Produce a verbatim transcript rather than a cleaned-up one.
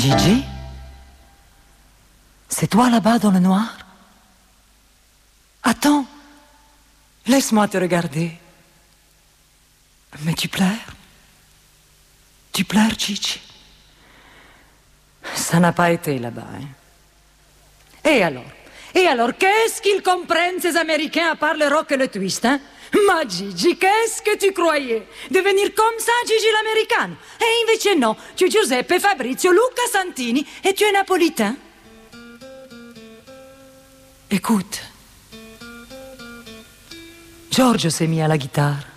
Gigi? C'est toi là-bas dans le noir? Attends, laisse-moi te regarder. Mais tu pleures? Tu pleures, Gigi? Ça n'a pas été là-bas, hein? Et alors? Et alors, qu'est-ce qu'ils comprennent, ces Américains, à part le rock et le twist, hein? Ma Gigi, qu'est-ce que tu croyais? Devenir comme ça, Gigi l'américaine? Et invece no, tu es Giuseppe, Fabrizio, Luca Santini et tu es napolitain. Écoute, Giorgio s'est mis à la guitare.